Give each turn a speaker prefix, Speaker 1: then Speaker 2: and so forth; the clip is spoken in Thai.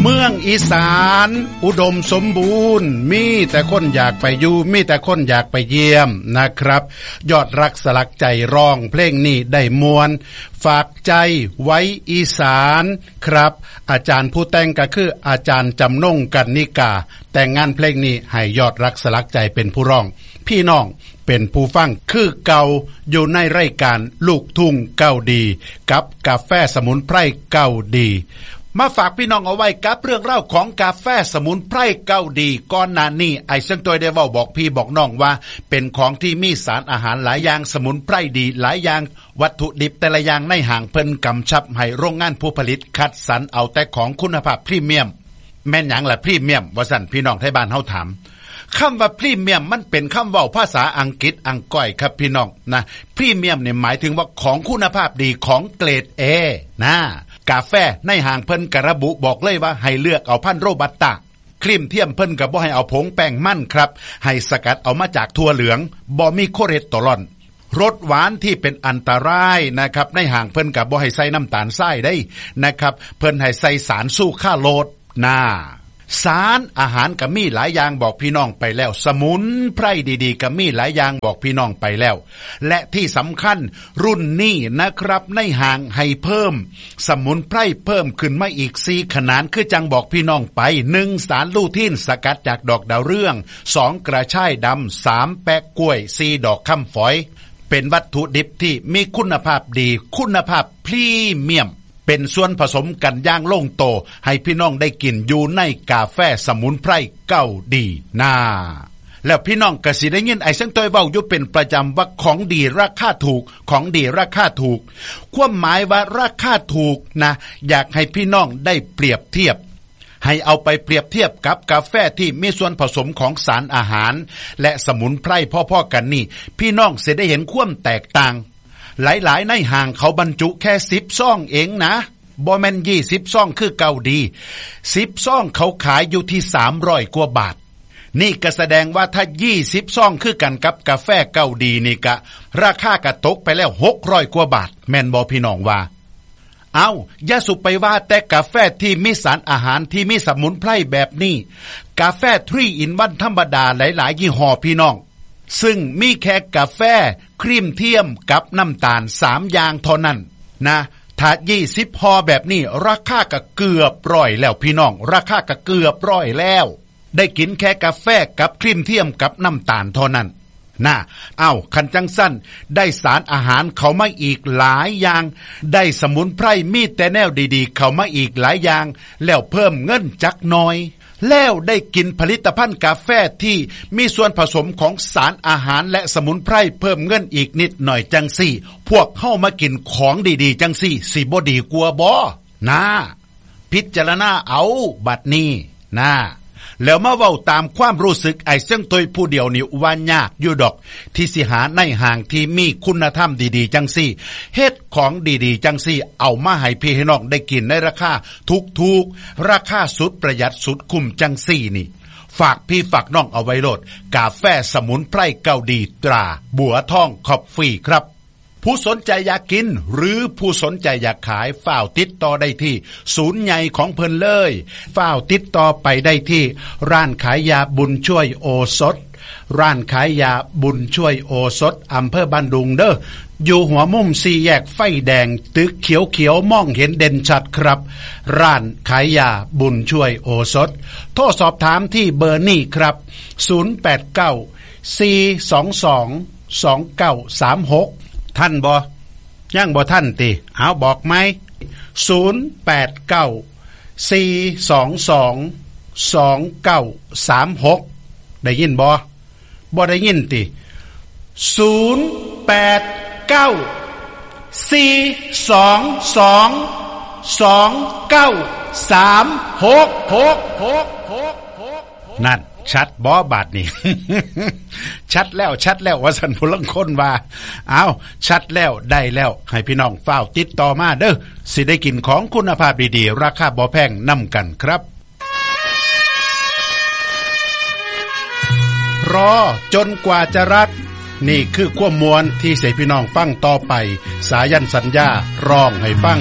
Speaker 1: เมืองอีสานอุดมสมบูรณ์มีแต่คนอยากไปอยู่มีแต่คนอยากไปเยี่ยมนะครับยอดรักสลักใจร้องเพลงนี้ได้มวลฝากใจไว้อีสานครับอาจารย์ผู้แต่งก็คืออาจารย์จำนงกันนิกาแต่งงานเพลงนี้ให้ยอดรักสลักใจเป็นผู้ร้องพี่น้องเป็นผู้ฟังคือเก่าอยู่ในรายการลูกทุ่งเก้าดีกับกาแฟสมุนไพรเก้าดีมาฝากพี่น้องเอาไว้กับเรื่องเล่าของกาแฟสมุนไพรเก้าดีก่อนหน้านี้ไอ้เส้นตัวได้เว้าบอกพี่บอกน้องว่าเป็นของที่มีสารอาหารหลายอย่างสมุนไพรดีหลายอย่างวัตถุดิบแต่ละอย่างในห่างเพิ่นกำชับให้โรงงานผู้ผลิตคัดสรรเอาแต่ของคุณภาพพรีเมียมแม่นหยังล่ะพรีเมียมว่าซั่นพี่น้องไทยบ้านเฮาถามคำว่าพรีเมียมมันเป็นคำเว้าภาษาอังกฤษอังก้อยครับพี่น้องนะพรีเมียมเนี่ยหมายถึงว่าของคุณภาพดีของเกรด A นะกาแฟในห้างเพิ่นกระบุบอกเลยว่าให้เลือกเอาพันธุ์โรบัสต้าครีมเทียมเพิ่นก็บ่ให้เอาผงแป้งมันครับให้สกัดเอามาจากถั่วเหลืองบ่มีคอเลสเตอรอลรสหวานที่เป็นอันตรายนะครับในห้างเพิ่นก็บ่ให้ใส่น้ำตาลทรายได้นะครับเพิ่นให้ใส่สารสู้ฆ่าโรคสารอาหารก็มีหลายอย่างบอกพี่น้องไปแล้วสมุนไพรดีๆก็มีหลายอย่างบอกพี่น้องไปแล้วและที่สำคัญรุ่นนี้นะครับในห่างให้เพิ่มสมุนไพรเพิ่มขึ้นมาอีก4ขนาดคือจังบอกพี่น้องไป1สารลูทีนสกัดจากดอกดาวเรือง2กระชายดำ3แปะกล้วย4ดอกค้ำฝอยเป็นวัตถุดิบที่มีคุณภาพดีคุณภาพพรีเมียมเป็นส่วนผสมกันอย่างลงโตให้พี่น้องได้กินอยู่ในกาแฟสมุนไพรเก้าดีแล้วพี่น้องก็สิได้ยินไอ้เสียงต้อยเว้าอยู่เป็นประจำว่าของดีราคาถูกของดีราคาถูกความหมายว่าราคาถูกนะอยากให้พี่น้องได้เปรียบเทียบให้เอาไปเปรียบเทียบกับกาแฟที่มีส่วนผสมของสารอาหารและสมุนไพรพ่อๆกันนี่พี่น้องสิได้เห็นความแตกต่างหลายๆในห่างเขาบรรจุแค่10ซองเองนะบ่แม่น20ซองคือเก่าดี10ซองเขาขายอยู่ที่300กว่าบาทนี่ก็แสดงว่าถ้า20ซองคือกันกับกาแฟเก่าดีนี่ก็ราคาก็ตกไปแล้ว600กว่าบาทแม่นบ่พี่น้องว่าเอาอย่าสุไปว่าแต่กาแฟที่มีสารอาหารที่มีสมุนไพรแบบนี้กาแฟ3 in 1ธรรมดาหลายๆยี่ห้อพี่น้องซึ่งมีแค่กาแฟครีมเทียมกับน้ำตาล3อย่างเท่านั้นนะถ้า20ห่อแบบนี้ราคาก็เกือบร้อยแล้วพี่น้องราคาก็เกือบร้อยแล้วได้กินแค่กาแฟกับครีมเทียมกับน้ำตาลเท่านั้นคันจังสั้นได้สารอาหารเข้ามาอีกหลายอย่างได้สมุนไพรมีแต่แนวดีๆเข้ามาอีกหลายอย่างแล้วเพิ่มเงินจักหน่อยแล้วได้กินผลิตภัณฑ์กาแฟที่มีส่วนผสมของสารอาหารและสมุนไพรเพิ่มเงินอีกนิดหน่อยจังสี่พวกเข้ามากินของดีๆจังสี่สิบ่ดีกว่าบ่พิจารณาเอาบัดนี้แล้วมาเว้าตามความรู้สึกไอ้เสียงตยผู้เดียวนี่ว่ายากอยู่ดอกที่สิหาในห่างที่มีคุณธรรมดีๆจังซี่เฮ็ดของดีๆจังซี่เอามาให้พี่ให้น้องได้กินในราคาถูกๆราคาสุดประหยัดสุดคุ้มจังซี่นี่ฝากพี่ฝากน้องเอาไว้โลดกาแฟสมุนไพรเก้าดีตราบัวทองคอฟฟี่ครับผู้สนใจอยากกินหรือผู้สนใจอยากขายฝ้าวติดต่อได้ที่ศูนย์ใหญ่ของเพิ่นเลยฝ้าวติดต่อไปได้ที่ร้านขายยาบุญช่วยโอสถร้านขายยาบุญช่วยโอสถอำเภอบ้านดุงเด้ออยู่หัวมุม4แยกไฟแดงตึกเขียวๆมองเห็นเด่นชัดครับร้านขายยาบุญช่วยโอสถโทรสอบถามที่เบอร์นี้ครับ089 422 2936ท่านบ่ยังบ่ท่านติเอาบอกไหม089 422 2936ได้ยินบ่ได้ยินติ089 422 2936นั่นชัดบ่บาดนี่ ชัดแล้วว่าสันผู้ลังคนว่าเอาชัดแล้วได้แล้วให้พี่น้องเฝ้าติดต่อมาเด้อสิได้กินของคุณภาพดีๆราคาบ่แพงนำกันครับรอจนกว่าจะรักนี่คือความมวลที่เสพี่น้องฟังต่อไปสายันสัญญาร้องให้ฟัง